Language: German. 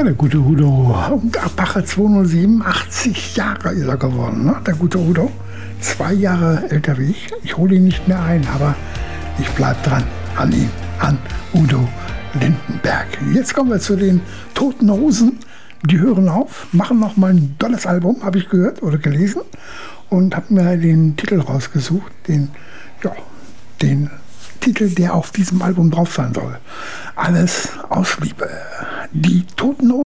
Ja, der gute Udo. Und Apache 207, 80 Jahre ist er geworden, ne? Der gute Udo. 2 Jahre älter wie ich. Ich hole ihn nicht mehr ein, aber ich bleibe dran an ihm, an Udo Lindenberg. Jetzt kommen wir zu den Toten Hosen. Die hören auf, machen noch mal ein tolles Album, habe ich gehört oder gelesen. Und habe mir den Titel rausgesucht, den Titel, der auf diesem Album drauf sein soll. Alles aus Liebe. Die Toten Hosen.